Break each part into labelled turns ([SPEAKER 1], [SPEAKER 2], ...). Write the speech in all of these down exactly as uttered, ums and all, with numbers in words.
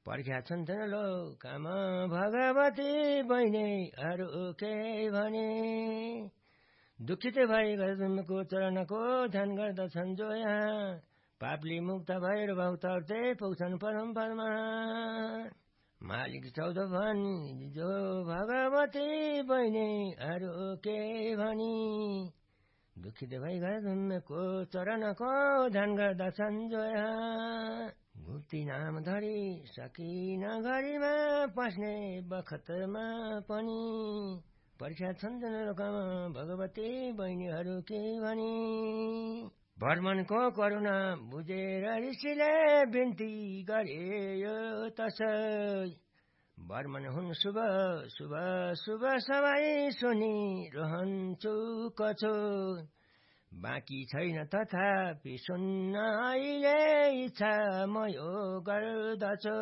[SPEAKER 1] पर्ख्या छन् लोकमा भगवती बहिनीहरू के भने दुखित भएका तुमको चरणको ध्यान गर्दछन् जो यहाँ पापले मुक्त भएर भक्तहरूले पुग्छन् परम पदमा मालिक चौध भनी जो भगवती बहिनीहरू के भनी दुखित भएका तुमको चरणको ध्यान गर्दछन् जो यहाँ मुक्ति नाम धरी सकिन घरीमा पस्ने बखतमा पनि परीक्षा छन् लोकमा भगवती बहिनीहरू के भनी वर्मनको करुणा बुझेर ऋषिले बिन्ती गरे यो तसै वर्मन हुन् शुभ शुभ शुभ सबै सुनिरहन्छु कछो बाँकी छैन तथापि सुन्न अहिले इच्छा म यो गर्दछु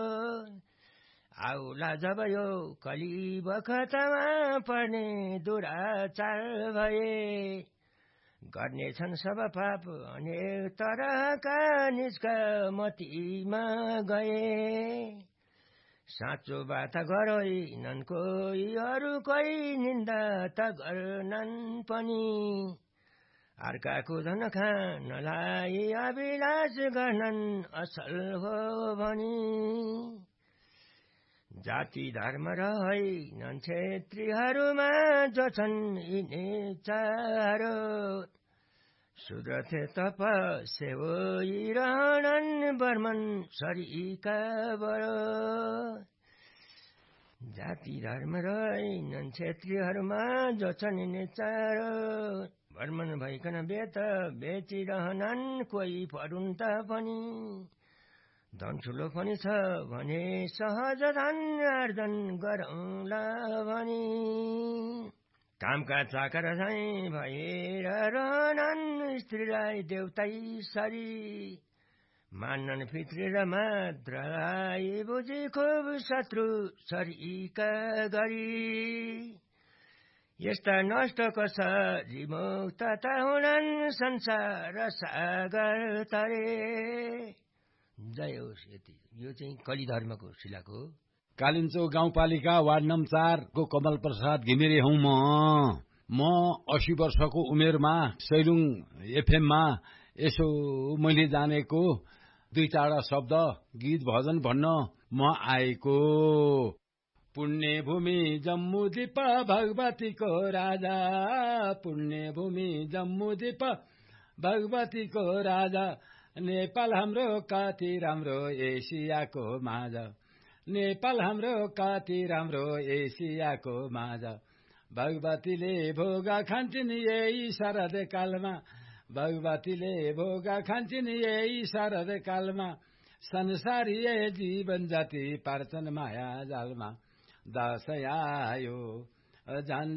[SPEAKER 1] आउला जब यो कली बखतमा पर्ने दुराचार भए गर्नेछन् सब पाप अनेक तरहका निष्कामतीमा गए साँचो बात गरोइनन् कोही अरू कोही निन्दा त गर्नन् पनि अर्काको धन खानलाई अभिलाष गर्नन् असल हो भनी जाति धर्म रहैनन् क्षेत्रीहरूमा जो छन् यिनी चारो शूद्र तपस्या होइरहनन् वर्मन शरीका बडो जाति धर्म रहैनन् क्षेत्रीहरूमा जो छन् यिनी चारो वर्मन भइकन बेत बेचिरहनन् कोही पढुन् त पनि धन ठुलो पनि छ भने सहज धन आर्जन गरौँला भनी कामका चाकर झैं भएर रहनन् स्त्रीलाई देउतै सरी मान्नन् पितृ र मात्रलाई बुझी खुब शत्रु सरीका गरी यस्ता नष्ट कसरी मुक्त हुनन् संसार सागर तरे जय होस्। यति यो चाहिँ कली धर्मको शिलाको हो।
[SPEAKER 2] कालिन्चो गाउँपालिका वार्ड नम्बर चार को कमल प्रसाद घिमिरे हुँ म म अस्सी वर्षको उमेरमा सैलुङ एफएममा यसो मैले जानेको दुई चारवटा शब्द गीत भजन भन्न म आएको पुण्य भूमि जम्मू दीप भगवतीको राजा पुण्य भूमि जम्मू दीप भगवतीको राजा नेपाल हाम्रो कति राम्रो एसियाको माझ नेपाल हाम्रो कति राम्रो एसियाको माझ भगवतीले भोगा खान्छन् यही शरद कालमा भगवतीले भोगा खान्छन् यही शरद कालमा संसारीय जीवन जाति पार्छन् माया जालमा दशैँ आयो जान